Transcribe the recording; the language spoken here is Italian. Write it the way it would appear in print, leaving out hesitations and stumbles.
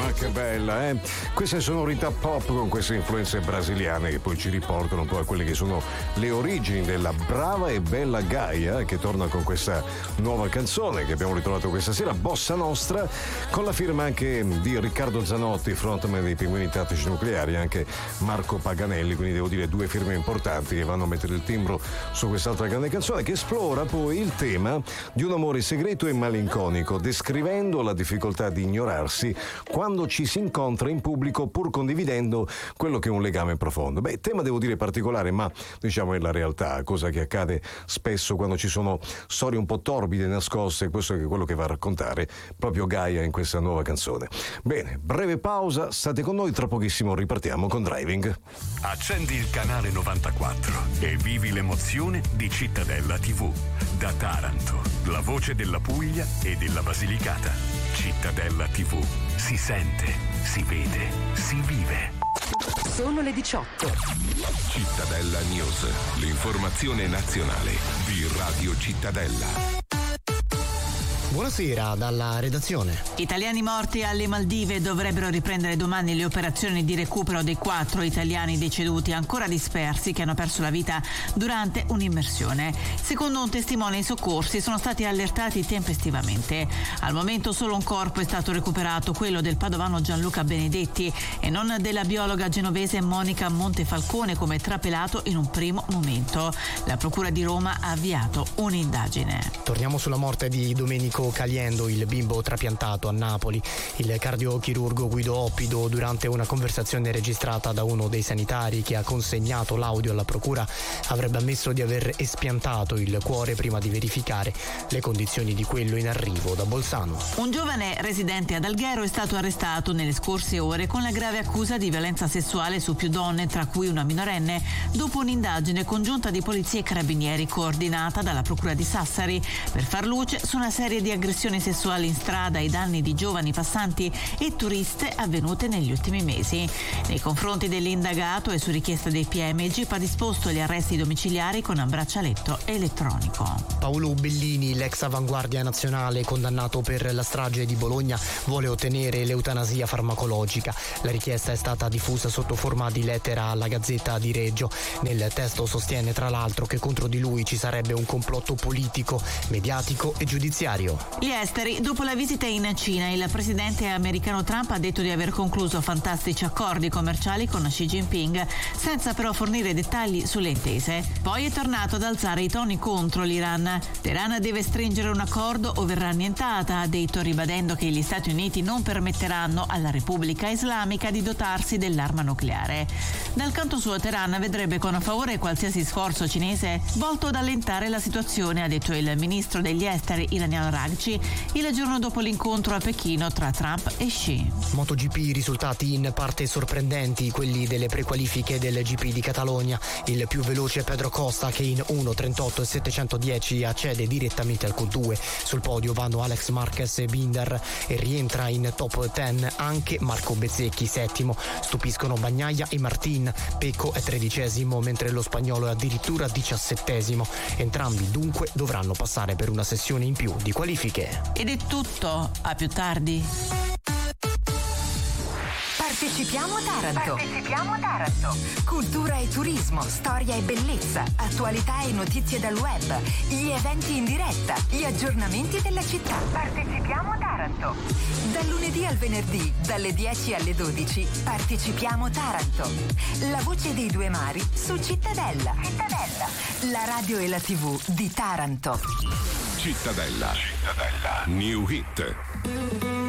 che bella, eh? Queste sonorità pop con queste influenze brasiliane che poi ci riportano un po' a quelle che sono le origini della brava e bella Gaia, che torna con questa nuova canzone che abbiamo ritrovato questa sera, Bossa Nostra, con la firma anche di Riccardo Zanotti, frontman dei Pinguini Tattici Nucleari, anche Marco Paganelli, quindi devo dire due firme importanti che vanno a mettere il timbro su quest'altra grande canzone che esplora poi il tema di un amore segreto e malinconico, descrivendo la difficoltà di ignorarsi quando ci si incontra in pubblico pur condividendo quello che è un legame profondo. Beh, tema devo dire particolare, ma diciamo è la realtà, cosa che accade spesso quando ci sono storie un po' torbide, nascoste, questo è quello che va a raccontare proprio Gaia in questa nuova canzone. Bene, breve pausa, state con noi, tra pochissimo ripartiamo con Driving. Accendi il canale 94 e vivi l'emozione di Cittadella TV. Da Taranto, la voce della Puglia e della Basilicata. Cittadella TV. Si sente, si vede, si vive. Sono le 18. Cittadella News. L'informazione nazionale di Radio Cittadella. Buonasera dalla redazione. Italiani morti alle Maldive. Dovrebbero riprendere domani le operazioni di recupero dei 4 italiani deceduti ancora dispersi che hanno perso la vita durante un'immersione. Secondo un testimone, i soccorsi sono stati allertati tempestivamente. Al momento solo un corpo è stato recuperato, quello del padovano Gianluca Benedetti, e non della biologa genovese Monica Montefalcone come trapelato in un primo momento. La Procura di Roma ha avviato un'indagine. Torniamo sulla morte di Domenico Caliendo, il bimbo trapiantato a Napoli. Il cardiochirurgo Guido Oppido, durante una conversazione registrata da uno dei sanitari che ha consegnato l'audio alla procura, avrebbe ammesso di aver espiantato il cuore prima di verificare le condizioni di quello in arrivo da Bolzano. Un giovane residente ad Alghero è stato arrestato nelle scorse ore con la grave accusa di violenza sessuale su più donne, tra cui una minorenne, dopo un'indagine congiunta di polizia e carabinieri coordinata dalla Procura di Sassari per far luce su una serie di aggressioni sessuali in strada ai danni di giovani passanti e turiste avvenute negli ultimi mesi. Nei confronti dell'indagato e su richiesta dei PM, il GIP ha disposto gli arresti domiciliari con braccialetto elettronico. Paolo Bellini, l'ex avanguardia nazionale condannato per la strage di Bologna, vuole ottenere l'eutanasia farmacologica. La richiesta è stata diffusa sotto forma di lettera alla Gazzetta di Reggio. Nel testo sostiene tra l'altro che contro di lui ci sarebbe un complotto politico, mediatico e giudiziario. Gli esteri. Dopo la visita in Cina, il presidente americano Trump ha detto di aver concluso fantastici accordi commerciali con Xi Jinping, senza però fornire dettagli sulle intese. Poi è tornato ad alzare i toni contro l'Iran. Teheran deve stringere un accordo o verrà annientata, ha detto, ribadendo che gli Stati Uniti non permetteranno alla Repubblica Islamica di dotarsi dell'arma nucleare. Dal canto suo, Teheran vedrebbe con favore qualsiasi sforzo cinese volto ad allentare la situazione, ha detto il ministro degli esteri iraniano Ragci il giorno dopo l'incontro a Pechino tra Trump e Xi. MotoGP, risultati in parte sorprendenti, quelli delle prequalifiche del GP di Catalogna. Il più veloce Pedro Costa, che in 1:38 e 710 accede direttamente al Q2. Sul podio vanno Alex Marquez e Binder e rientra in top 10 anche Marco Bezzecchi, settimo. Stupiscono Bagnaia e Martin. Pecco è 13esimo, mentre lo spagnolo è addirittura 17esimo. Entrambi dunque dovranno passare per una sessione in più di qualifiche. Ed è tutto, a più tardi. Partecipiamo a Taranto. Partecipiamo a Taranto. Cultura e turismo, storia e bellezza, attualità e notizie dal web, gli eventi in diretta, gli aggiornamenti della città. Partecipiamo a Taranto. Dal lunedì al venerdì, dalle 10 alle 12, Partecipiamo a Taranto. La voce dei due mari su Cittadella. Cittadella. La radio e la TV di Taranto. Cittadella. New Hit.